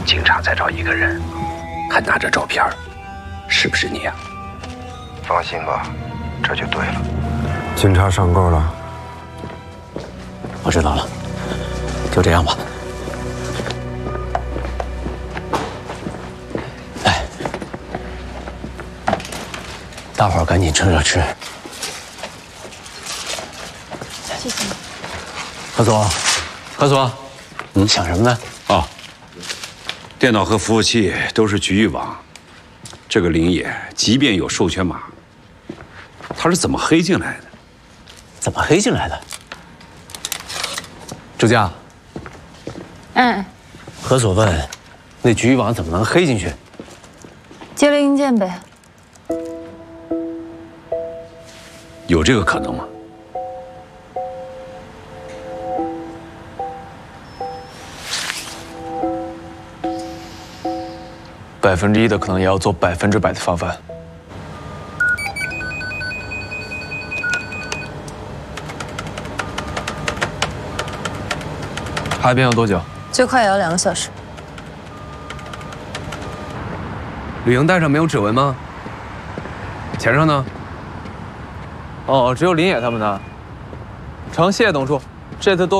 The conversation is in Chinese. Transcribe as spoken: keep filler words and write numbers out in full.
警察在找一个人，还拿着照片，是不是你啊？ 放心吧，这就对了。 警察上钩了。 我知道了，就这样吧。来，大伙儿赶紧趁热吃。 谢谢你。 何总，何总，嗯，想什么呢？ 哦，电脑和服务器都是局域网。这个林野，即便有授权码，他是怎么黑进来的？ 怎么黑进来的？ 周佳， 嗯， 何所问，那局域网怎么能黑进去？ 接了硬件呗。 有这个可能吗？ 百分之一的可能也要做百分之百的防范。海边要多久？ 最快也要两个小时。 旅行袋上没有指纹吗？钱上呢？哦，只有林野他们的。成，谢谢董叔，这次多。